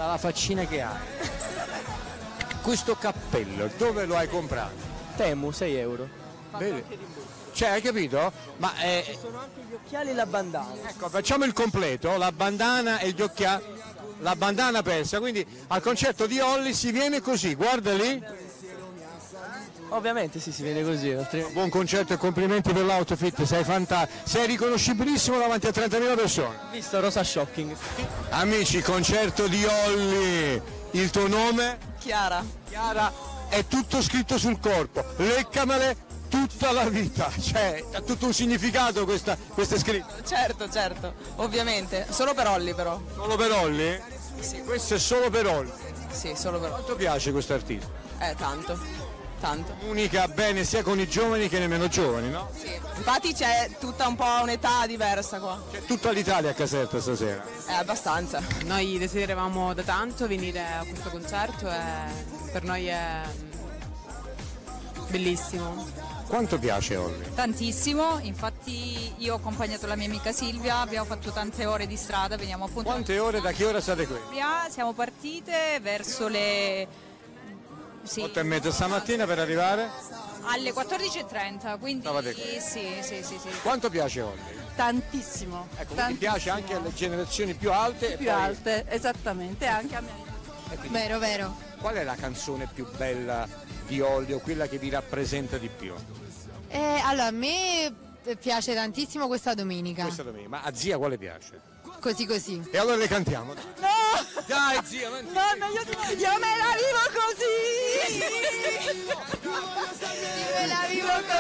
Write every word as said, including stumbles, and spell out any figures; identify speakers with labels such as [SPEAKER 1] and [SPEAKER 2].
[SPEAKER 1] la faccina che hai. Questo cappello, dove lo hai comprato?
[SPEAKER 2] Temu, sei euro.
[SPEAKER 1] Vedi? Cioè, hai capito? Ma eh,
[SPEAKER 2] Ci sono anche gli occhiali e la bandana.
[SPEAKER 1] ecco, facciamo il completo, la bandana e gli occhiali, la bandana persa, quindi al concerto di Olly si viene così, guarda lì.
[SPEAKER 2] Ovviamente sì, si vede così. altrimenti-
[SPEAKER 1] Buon concerto e complimenti per l'outfit, sei fantastico, sei riconoscibilissimo davanti a trentamila persone.
[SPEAKER 2] Visto Rosa Shocking.
[SPEAKER 1] Amici, concerto di Olly, il tuo nome?
[SPEAKER 3] Chiara.
[SPEAKER 1] Chiara, è tutto scritto sul corpo, leccamele tutta la vita, cioè ha tutto un significato questa, questa scritta.
[SPEAKER 3] Certo, certo, ovviamente. Solo per Olly però.
[SPEAKER 1] Solo per Olly?
[SPEAKER 3] Sì.
[SPEAKER 1] Questo è solo per Olly.
[SPEAKER 3] Sì, solo per Olly.
[SPEAKER 1] Quanto piace questo artista?
[SPEAKER 3] Eh, tanto. Tanto.
[SPEAKER 1] Comunica bene sia con i giovani che nei meno giovani, no?
[SPEAKER 3] Sì. Infatti c'è tutta un po' un'età diversa qua.
[SPEAKER 1] C'è tutta l'Italia a Caserta stasera.
[SPEAKER 3] Eh, abbastanza.
[SPEAKER 4] Noi desideravamo da tanto venire a questo concerto e per noi è bellissimo.
[SPEAKER 1] Quanto piace Olly?
[SPEAKER 5] Tantissimo, infatti io ho accompagnato la mia amica Silvia, abbiamo fatto tante ore di strada, veniamo appunto
[SPEAKER 1] Quante ore, da che ora state qui?
[SPEAKER 5] a siamo partite verso le sì,
[SPEAKER 1] otto e mezza stamattina per arrivare?
[SPEAKER 5] alle quattordici e trenta, quindi
[SPEAKER 1] Stavate qui.
[SPEAKER 5] sì, sì, sì, sì.
[SPEAKER 1] Quanto piace Olly?
[SPEAKER 6] Tantissimo.
[SPEAKER 1] Ecco, mi
[SPEAKER 6] tantissimo.
[SPEAKER 1] piace anche alle generazioni più alte. e
[SPEAKER 6] Più
[SPEAKER 1] poi-
[SPEAKER 6] alte, esattamente, anche a me.
[SPEAKER 1] e quindi,
[SPEAKER 6] Vero, vero.
[SPEAKER 1] qual è la canzone più bella di Olly o quella che vi rappresenta di più?
[SPEAKER 6] Eh, allora, a me piace tantissimo questa domenica.
[SPEAKER 1] Questa domenica, ma a zia quale piace?
[SPEAKER 6] Così così.
[SPEAKER 1] E allora le cantiamo.
[SPEAKER 6] No!
[SPEAKER 1] Dai zia, ma...
[SPEAKER 6] Mamma, io, io me la vivo così! Io me la vivo così!